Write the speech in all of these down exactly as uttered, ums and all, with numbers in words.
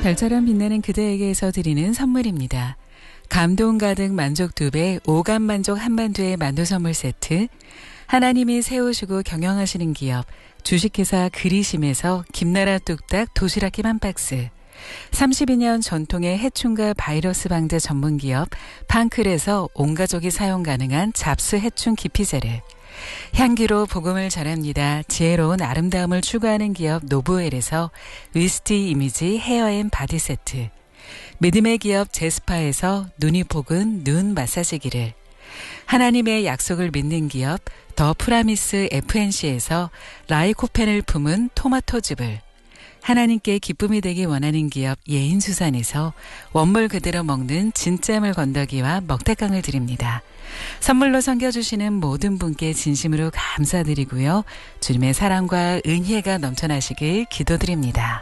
별처럼 빛나는 그대에게서 드리는 선물입니다. 감동 가득 만족 두 배, 오감 만족 한만두의 만두 선물 세트, 하나님이 세우시고 경영하시는 기업, 주식회사 그리심에서 김나라 뚝딱 도시락김 한 박스, 삼십이 년 전통의 해충과 바이러스 방제 전문기업 판클에서 온가족이 사용 가능한 잡스 해충 기피제를, 향기로 복음을 전합니다. 지혜로운 아름다움을 추구하는 기업 노브웰에서 위스티 이미지 헤어앤 바디 세트, 믿음의 기업 제스파에서 눈이 복은 눈 마사지기를, 하나님의 약속을 믿는 기업 더 프라미스 에프엔씨에서 라이코펜을 품은 토마토즙을, 하나님께 기쁨이 되기 원하는 기업 예인수산에서 원물 그대로 먹는 진짜물 건더기와 먹태깡을 드립니다. 선물로 섬겨주시는 모든 분께 진심으로 감사드리고요. 주님의 사랑과 은혜가 넘쳐나시길 기도드립니다.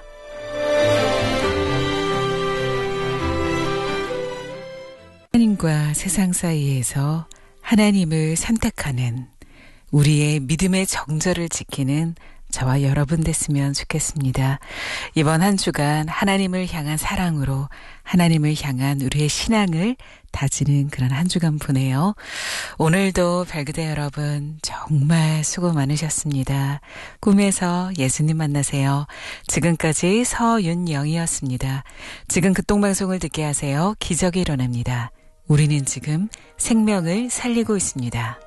하나님과 세상 사이에서 하나님을 선택하는, 우리의 믿음의 정절을 지키는 저와 여러분 됐으면 좋겠습니다. 이번 한 주간 하나님을 향한 사랑으로 하나님을 향한 우리의 신앙을 다지는 그런 한 주간 보내요. 오늘도 별그대 여러분 정말 수고 많으셨습니다. 꿈에서 예수님 만나세요. 지금까지 서윤영이었습니다. 지금 극동방송을 듣게 하세요. 기적이 일어납니다. 우리는 지금 생명을 살리고 있습니다.